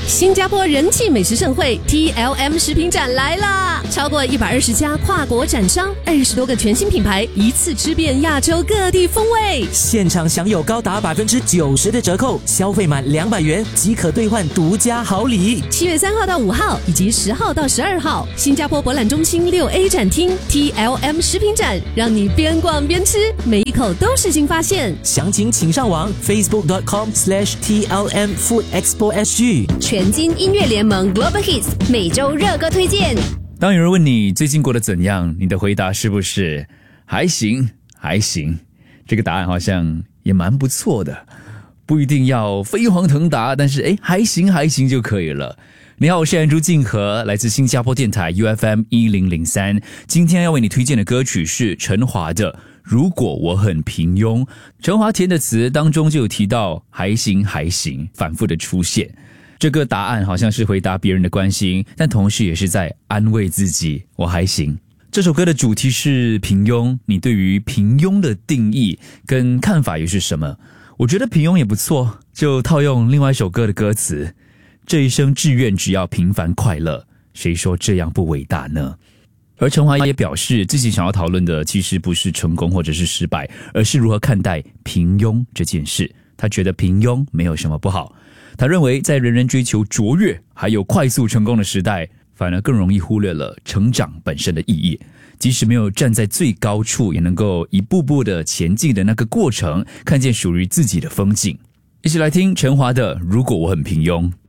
新加坡人气美食盛会 TLM 食品展来啦！超过120家跨国展商，20多个全新品牌，一次吃遍亚洲各地风味。 现场享有高达90%的折扣，消费满200元即可兑换独家好礼。 7月3号到5号以及10号到12号，新加坡博览中心6A 展厅 TLM 食品展，让你边逛边吃，每一口都是新发现。 详情请上网 facebook.com/TLM Food Expo SG。 全金音乐联盟 Global Hits 每周热歌推荐。 当有人问你最近过得怎样，你的回答是不是还行还行？这个答案好像也蛮不错的，不一定要飞黄腾达，但是还行还行就可以了。你好，我是Andrew静和，来自新加坡电台 UFM1003。今天要为你推荐的歌曲是陈华的《如果我很平庸》。陈华填的词当中就有提到还行还行，反复的出现。这个答案好像是回答别人的关心，但同时也是在安慰自己，我还行。这首歌的主题是平庸，你对于平庸的定义跟看法又是什么？我觉得平庸也不错，就套用另外一首歌的歌词，这一生志愿只要平凡快乐，谁说这样不伟大呢？而陈华也表示，自己想要讨论的其实不是成功或者是失败，而是如何看待平庸这件事。他觉得平庸没有什么不好，他认为在人人追求卓越还有快速成功的时代，反而更容易忽略了成长本身的意义。即使没有站在最高处，也能够一步步的前进的那个过程，看见属于自己的风景。一起来听陈华的《如果我很平庸》。